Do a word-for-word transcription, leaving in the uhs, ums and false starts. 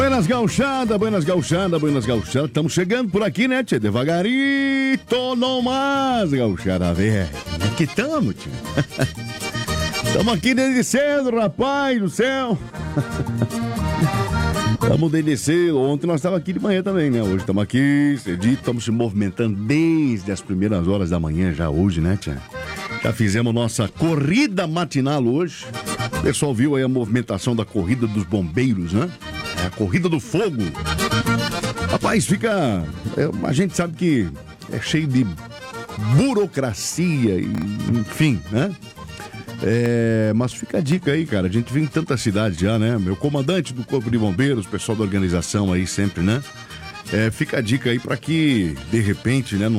Buenas gauchada, buenas gauchada, buenas gauchada. Estamos chegando por aqui, né, tchê? Devagarito, não mais, gauchada, velho. Aqui estamos, tchê. Estamos aqui desde cedo, rapaz do céu. Estamos desde cedo. Ontem nós estávamos aqui de manhã também, né? Hoje estamos aqui, cedito, estamos se movimentando desde as primeiras horas da manhã já hoje, né, tchê? Já fizemos nossa corrida matinal hoje. O pessoal viu aí a movimentação da corrida dos bombeiros, né? É a corrida do fogo. Rapaz, fica... É, a gente sabe que é cheio de burocracia, e, enfim, né? É, mas fica a dica aí, cara. A gente vem em tantas cidades já, né? Meu comandante do Corpo de Bombeiros, pessoal da organização aí sempre, né? É, fica a dica aí pra que, de repente, né?